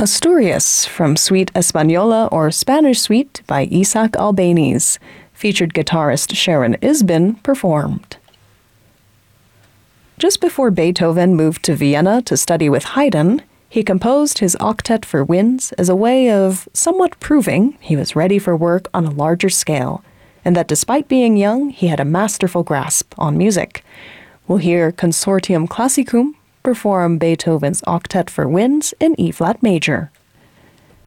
Asturias from Suite Española or Spanish Suite by Isaac Albéniz. Featured guitarist Sharon Isbin performed. Just before Beethoven moved to Vienna to study with Haydn, he composed his Octet for Winds as a way of somewhat proving he was ready for work on a larger scale, and that despite being young, he had a masterful grasp on music. We'll hear Consortium Classicum perform Beethoven's Octet for Winds in E-flat major.